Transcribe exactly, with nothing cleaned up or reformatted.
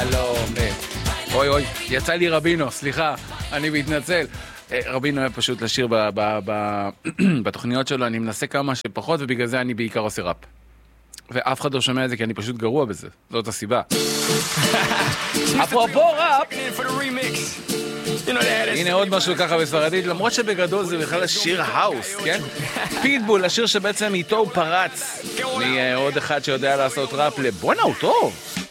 שלום. אוי אוי, יצא לי רבינו, סליחה, אני מתנצל. רבינו היה פשוט לשיר ב- ב- ב- בתוכניות שלו, אני מנסה כמה שפחות, ובגלל זה אני בעיקר עושה ראפ. ואף אחד לא שומע את זה, כי אני פשוט גרוע בזה. זאת הסיבה. אפרופו ראפ, הנה עוד משהו ככה בספרדית, למרות שבגדול זה בכלל שיר האוס, כן? פיטבול, השיר שבעצם איתו הוא פרץ. מעוד אחד שיודע לעשות ראפ לבונה, הוא טוב.